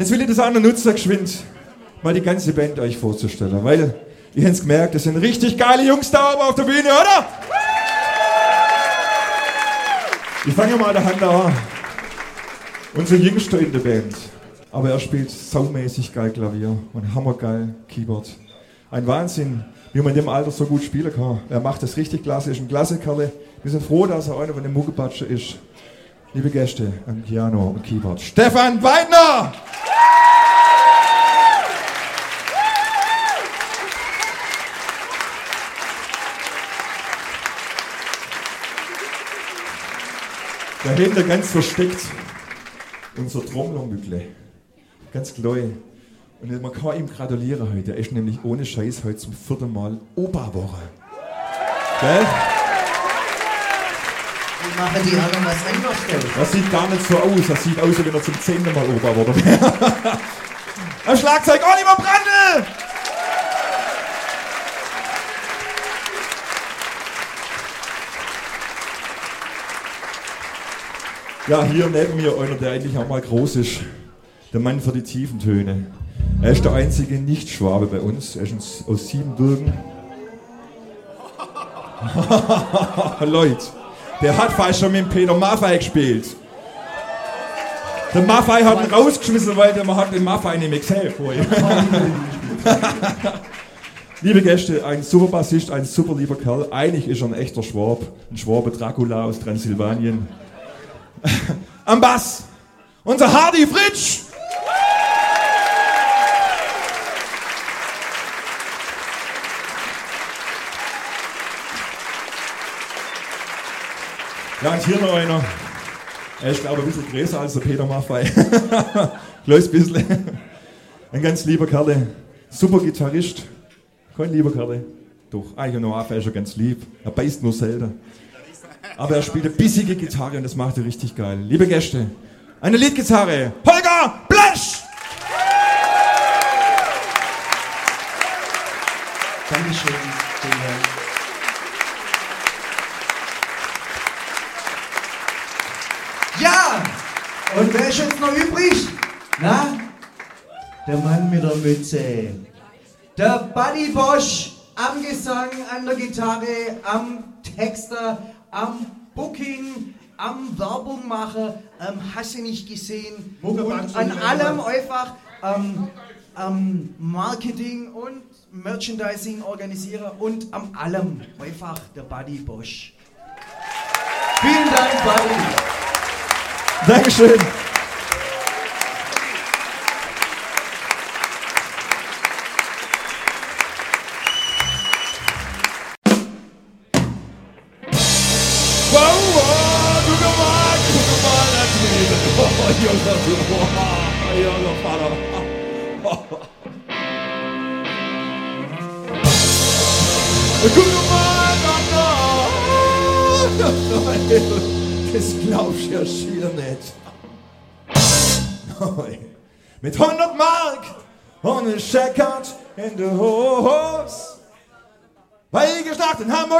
jetzt will ich das auch noch nutzen, geschwind, mal die ganze Band euch vorzustellen, weil ihr habt es gemerkt, das sind richtig geile Jungs da oben auf der Bühne, oder? Ich fange mal der Hand an. Unser Jüngster in der Band. Aber er spielt saumäßig geil Klavier und hammergeil Keyboard. Ein Wahnsinn, wie man in dem Alter so gut spielen kann. Er macht das richtig klasse, ist ein klasse Kerl. Wir sind froh, dass er einer von den Muckepatscher ist. Liebe Gäste am Piano und Keyboard. Stefan Weidner! Dahinter ganz versteckt unser Trommlermückle. Ganz klein. Und man kann ihm gratulieren heute. Er ist nämlich ohne Scheiß heute zum 4. Mal Opa-Woche. Gell? Wie machen die anderen was angestellt? Das sieht gar nicht so aus. Das sieht aus, als wenn er zum 10. Mal Opa-Woche wäre. Am Schlagzeug Oliver Brandl! Ja, hier neben mir einer, der eigentlich auch mal groß ist. Der Mann für die tiefen Töne. Er ist der einzige Nicht-Schwabe bei uns. Er ist aus Siebenbürgen. Leute, der hat fast schon mit dem Peter Maffay gespielt. Der Maffay hat ihn rausgeschmissen, weil man hat den Maffay nicht mehr gesehen vorher. Liebe Gäste, ein super Bassist, ein super lieber Kerl. Eigentlich ist er ein echter Schwab. Ein Schwabe Dracula aus Transsilvanien. Am Bass, unser Hardy Fritsch. Ja, und hier noch einer. Er ist, glaube ich, ein bisschen größer als der Peter Maffay. Kleines bisschen. Ein ganz lieber Kerl. Super Gitarrist. Kein lieber Kerl. Doch, eigentlich noch Maffay ist er ganz lieb. Er beißt nur selten. Aber er spielt eine bissige Gitarre und das macht er richtig geil. Liebe Gäste, eine Leadgitarre, Holger Blesch! Dankeschön. Vielen Dank. Ja! Und wer ist jetzt noch übrig? Na? Der Mann mit der Mütze. Der Buddy Bosch am Gesang, an der Gitarre, am Texter, am Booking, am Werbung machen, hast du nicht gesehen, und an allem einfach Marketing und Merchandising organisieren und am allem einfach der Buddy Bosch. Vielen Dank, Buddy. Dankeschön. Das glaubst du ja schier nicht. Mit 100 Mark und ein Scheckert in der Hose. Weil ich geschlagen in Hamburg